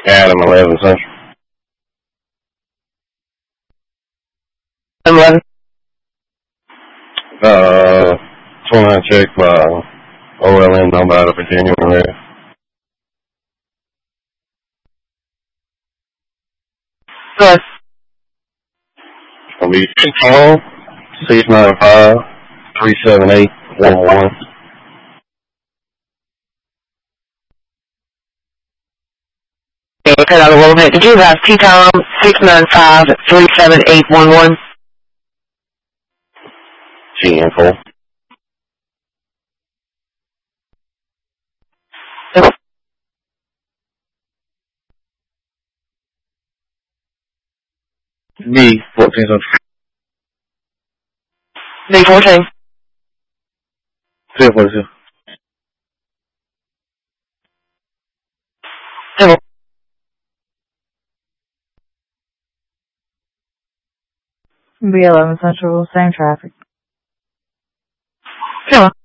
Adam 11 Central. 11. 29 check by OLM number out of Virginia. Good. It's going to be 695-378-11. Okay, say that a little bit. Did you have T-Tom 695-378-11? GN4. Me, 14 Central. Me 14. 1042. Civil. B11 Central, same traffic. Civil.